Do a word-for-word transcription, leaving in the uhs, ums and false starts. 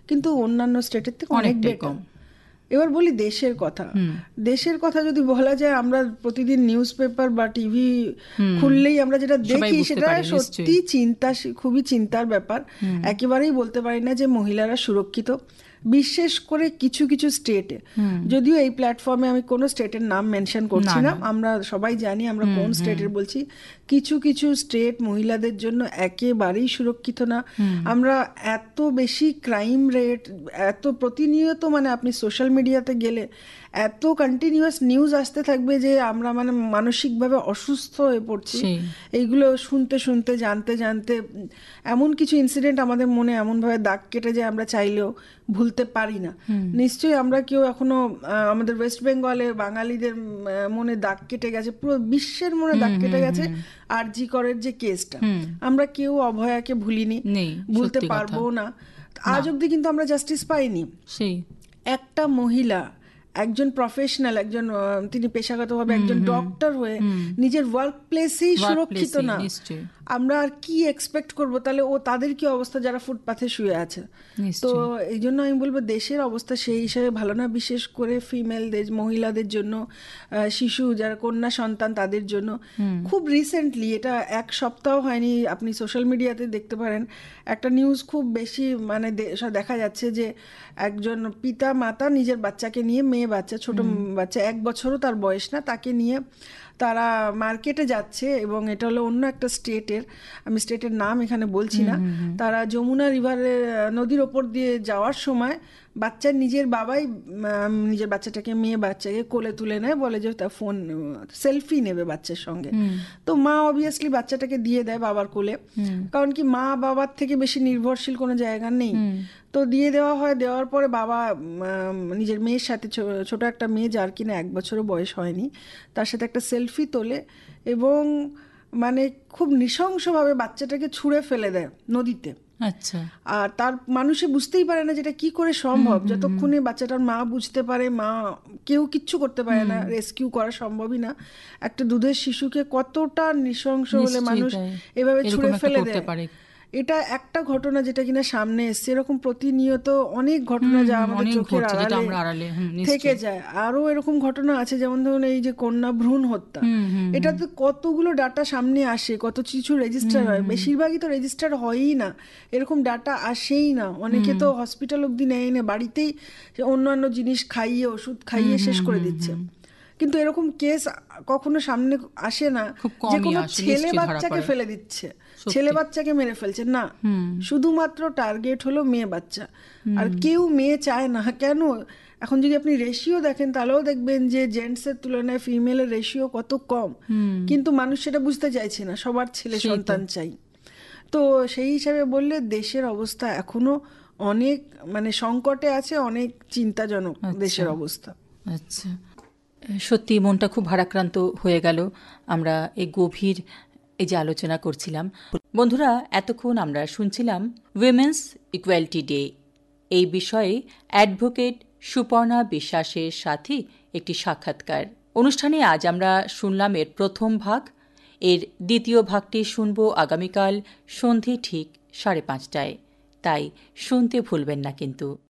কিন্তু অন্যান্য স্টেটের থেকে অনেক বেটার। এবার বলি দেশের কথা। দেশের কথা যদি বলা যায়, আমরা প্রতিদিন নিউজ পেপার বা টিভি খুললেই আমরা যেটা দেখি সেটা সত্যি চিন্তা, খুবই চিন্তার ব্যাপার। একেবারেই বলতে পারি না যে মহিলারা সুরক্ষিত, বিশেষ করে কিছু কিছু স্টেটে। যদিও এই প্ল্যাটফর্মে আমি কোনো স্টেটের নাম মেনশন করছি না, আমরা সবাই জানি আমরা কোন স্টেটের বলছি। কিছু কিছু স্টেট মহিলাদের জন্য একেবারেই সুরক্ষিত না। আমরা এত বেশি ক্রাইম রেট, এত প্রতিনিয়ত, মানে আপনি সোশ্যাল মিডিয়াতে গেলে এত কন্টিনিউয়াস নিউজ আসতে থাকবে যে আমরা মানে মানসিকভাবে অসুস্থ হয়ে পড়ছি এইগুলো শুনতে শুনতে, জানতে জানতে। এমন কিছু ইনসিডেন্ট আমাদের মনে এমনভাবে দাগ কেটে যায় আমরা চাইলেও ভুলতে পারি না। নিশ্চয়ই আমরা কেউ এখনো আমাদের ওয়েস্ট বেঙ্গলে বাঙালিদের মনে দাগ কেটে গেছে, পুরো বিশ্বের মনে দাগ কেটে গেছে আর জি করের যে কেসটা। আমরা কেউ অভয়াকে ভুলিনি, ভুলতে পারবো না। আজ অব্দি কিন্তু আমরা জাস্টিস পাইনি। সেই একটা মহিলা, একজন প্রফেশনাল, একজন তিনি পেশাগতভাবে একজন ডক্টর হয়ে নিজের ওয়ার্ক প্লেসেই সুরক্ষিত না, আমরা আর কি এক্সপেক্ট করব? তাহলে ও তাদের কি অবস্থা যারা ফুটপাথে শুয়ে আছে? তো এই জন্য আমি বলবো দেশের অবস্থা সেই হিসেবে ভালো না, বিশেষ করে ফিমেলদের, মহিলাদের জন্য, শিশু যারা কন্যা সন্তান তাদের জন্য। খুব রিসেন্টলি, এটা এক সপ্তাহ হয়নি, আপনি সোশ্যাল মিডিয়াতে দেখতে পারেন একটা নিউজ খুব বেশি মানে দেখা যাচ্ছে যে একজন পিতা মাতা নিজের বাচ্চাকে নিয়ে, মেয়ে বাচ্চা, ছোট বাচ্চা, এক বছরও তার বয়স না, তাকে নিয়ে তারা মার্কেটে যাচ্ছে, এবং এটা হলো অন্য একটা স্টেটের, আমি স্টেটের নাম এখানে বলছি না। তারা যমুনা রিভারে, নদীর ওপর দিয়ে যাওয়ার সময় বাচ্চার নিজের বাবাই নিজের বাচ্চাটাকে, মেয়ে বাচ্চাকে কোলে তুলে নেয়, বলে যে তার ফোন সেলফি নেবে বাচ্চার সঙ্গে। তো মা অবভিয়াসলি বাচ্চাটাকে দিয়ে দেয় বাবার কোলে, কারণ কি মা বাবার থেকে বেশি নির্ভরশীল কোনো জায়গা নেই। তো দিয়ে দেওয়া হয়, দেওয়ার পরে বাবা নিজের মেয়ের সাথে, ছোট একটা মেয়ে যার কিনা এক বছরও বয়স হয়নি, তার সাথে একটা সেলফি তোলে এবং মানে খুব নৃশংসভাবে বাচ্চাটাকে ছুঁড়ে ফেলে দেয় নদীতে। আচ্ছা। আর তার মানুষে বুঝতেই পারে না যেটা কি করে সম্ভব, যতক্ষণে বাচ্চাটার মা বুঝতে পারে, মা কেউ কিচ্ছু করতে পারে না, রেস্কিউ করা সম্ভবই না। একটা দুধের শিশুকে কতটা নৃশংস হলে মানুষ এভাবে ছুঁড়ে ফেলে দেয়। এটা একটা ঘটনা যেটা কিনা সামনে এসছে, এরকম প্রতিনিয়ত অনেক ঘটনা যা আমাদের চোখের আড়ালে থেকে যায়। আরো এরকম ঘটনা আছে, যেমন ধরুন এই যে কন্যা ভ্রূণ হত্যা, এটাতে কতগুলো ডাটা সামনে আসে, কত কিছু রেজিস্টার হয়, বেশিরভাগই তো রেজিস্টার হয়ই না, এরকম ডাটা আসেই না। অনেকে তো হসপিটাল অব্দি নেয় না, বাড়িতেই অন্যান্য জিনিস খাইয়ে, ওষুধ খাইয়ে শেষ করে দিচ্ছে। কিন্তু এরকম কেস কখনো সামনে আসে না যে কোনো ছেলে বাচ্চাকে ফেলে দিচ্ছে, ছেলে বাচ্চাকে মেরে ফেলছে না, শুধুমাত্র টার্গেট হলো মেয়ে বাচ্চা। আর কেউ মেয়ে চায় না। কেন? এখন যদি আপনি রেশিও দেখেন তাহলেও দেখবেন যে জেন্টসের তুলনায় ফিমেলের রেশিও কত কম, কিন্তু মানুষ সেটা বুঝতে চাইছে না, সবার ছেলে সন্তান চাই। তো সেই হিসাবে বললে দেশের অবস্থা এখনো অনেক মানে সংকটে আছে, অনেক চিন্তাজনক দেশের অবস্থা। আচ্ছা, সত্যি মনটা খুব ভারাক্রান্ত হয়ে গেল আমরা এই গভীর এই যে আলোচনা করছিলাম। বন্ধুরা, এতক্ষণ আমরা শুনছিলাম উইমেন্স ইকুয়ালিটি ডে, এই বিষয়ে অ্যাডভোকেট সুপর্ণা বিশ্বাসের সাথে একটি সাক্ষাৎকার। অনুষ্ঠানে আজ আমরা শুনলাম এর প্রথম ভাগ, এর দ্বিতীয় ভাগটি শুনব আগামীকাল সন্ধে ঠিক সাড়ে পাঁচটায়, তাই শুনতে ভুলবেন না কিন্তু।